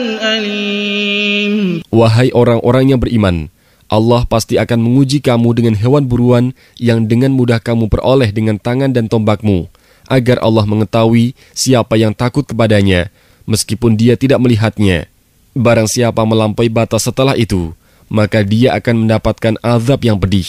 أليم. Wahai orang-orang yang beriman, Allah pasti akan menguji kamu dengan hewan buruan yang dengan mudah kamu peroleh dengan tangan dan tombakmu, agar Allah mengetahui siapa yang takut kepadanya, meskipun dia tidak melihatnya. Barang siapa melampaui batas setelah itu, maka dia akan mendapatkan azab yang pedih.